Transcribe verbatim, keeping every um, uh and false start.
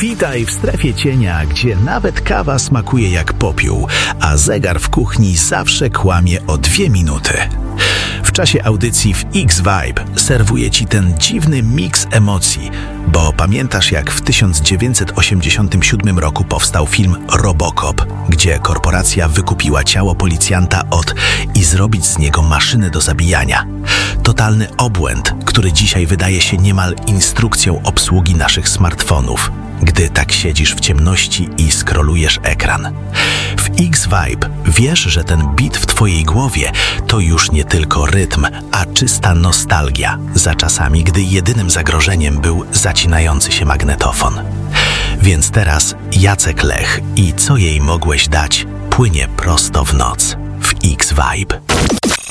Witaj w strefie cienia, gdzie nawet kawa smakuje jak popiół, a zegar w kuchni zawsze kłamie o dwie minuty. W czasie audycji w X-Vibe serwuję Ci ten dziwny miks emocji, bo pamiętasz, jak w tysiąc dziewięćset osiemdziesiątym siódmym roku powstał film Robocop, gdzie korporacja wykupiła ciało policjanta od i zrobić z niego maszynę do zabijania. Totalny obłęd, który dzisiaj wydaje się niemal instrukcją obsługi naszych smartfonów, gdy tak siedzisz w ciemności i scrollujesz ekran. W X-Vibe wiesz, że ten beat w Twojej głowie to już nie tylko rytm, a czysta nostalgia za czasami, gdy jedynym zagrożeniem był zacinający się magnetofon. Więc teraz Jacek Lech i Co jej mogłeś dać płynie prosto w noc w X-Vibe.